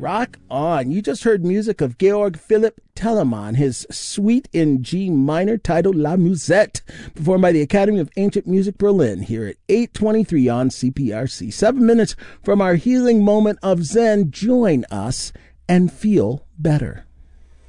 Rock on. You just heard music of Georg Philipp Telemann, his suite in G minor titled La Musette, performed by the Academy of Ancient Music Berlin here at 8:23 on CPRC. 7 minutes from our healing moment of Zen. Join us and feel better.